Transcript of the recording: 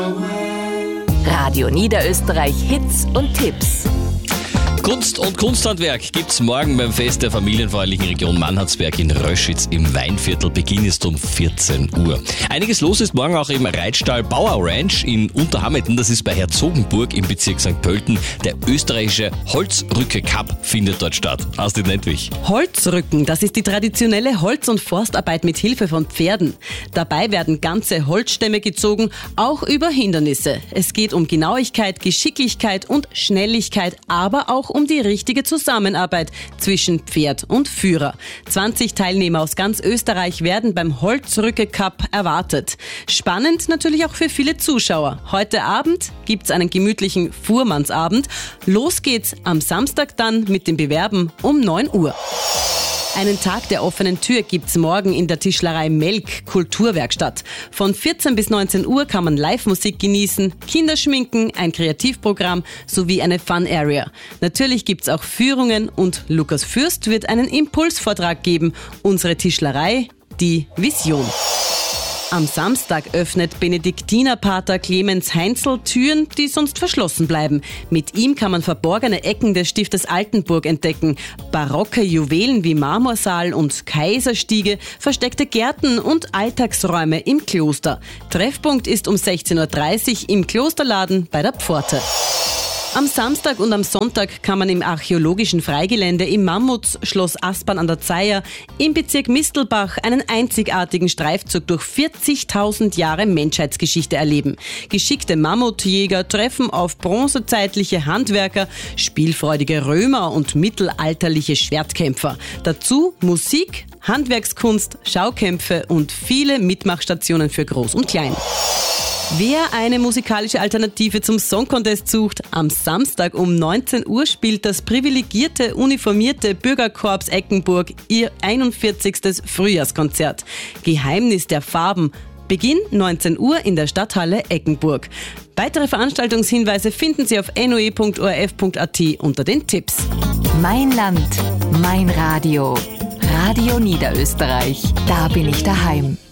Radio Niederösterreich Hits und Tipps. Kunst und Kunsthandwerk gibt's morgen beim Fest der familienfreundlichen Region Mannhardsberg in Röschitz im Weinviertel. Beginn ist um 14 Uhr. Einiges los ist morgen auch im Reitstall Bauer Ranch in Unterhammerten. Das ist bei Herzogenburg im Bezirk St. Pölten. Der österreichische Holzrücke-Cup findet dort statt. Astrid Nentwich. Holzrücken, das ist die traditionelle Holz- und Forstarbeit mit Hilfe von Pferden. Dabei werden ganze Holzstämme gezogen, auch über Hindernisse. Es geht um Genauigkeit, Geschicklichkeit und Schnelligkeit, aber auch um die richtige Zusammenarbeit zwischen Pferd und Führer. 20 Teilnehmer aus ganz Österreich werden beim Holzrücke Cup erwartet. Spannend natürlich auch für viele Zuschauer. Heute Abend gibt's einen gemütlichen Fuhrmannsabend. Los geht's am Samstag dann mit dem Bewerben um 9 Uhr. Einen Tag der offenen Tür gibt's morgen in der Tischlerei Melk Kulturwerkstatt. Von 14 bis 19 Uhr kann man Live-Musik genießen, Kinderschminken, ein Kreativprogramm sowie eine Fun-Area. Natürlich gibt's auch Führungen und Lukas Fürst wird einen Impulsvortrag geben. Unsere Tischlerei, die Vision. Am Samstag öffnet Benediktinerpater Clemens Heinzel Türen, die sonst verschlossen bleiben. Mit ihm kann man verborgene Ecken des Stiftes Altenburg entdecken. Barocke Juwelen wie Marmorsaal und Kaiserstiege, versteckte Gärten und Alltagsräume im Kloster. Treffpunkt ist um 16.30 Uhr im Klosterladen bei der Pforte. Am Samstag und am Sonntag kann man im archäologischen Freigelände im Mammutsschloss Aspern an der Zeiher im Bezirk Mistelbach einen einzigartigen Streifzug durch 40.000 Jahre Menschheitsgeschichte erleben. Geschickte Mammutjäger treffen auf bronzezeitliche Handwerker, spielfreudige Römer und mittelalterliche Schwertkämpfer. Dazu Musik, Handwerkskunst, Schaukämpfe und viele Mitmachstationen für Groß und Klein. Wer eine musikalische Alternative zum Song Contest sucht, am Samstag um 19 Uhr spielt das privilegierte, uniformierte Bürgerkorps Eckenburg ihr 41. Frühjahrskonzert. Geheimnis der Farben. Beginn 19 Uhr in der Stadthalle Eckenburg. Weitere Veranstaltungshinweise finden Sie auf noe.orf.at unter den Tipps. Mein Land, mein Radio. Radio Niederösterreich. Da bin ich daheim.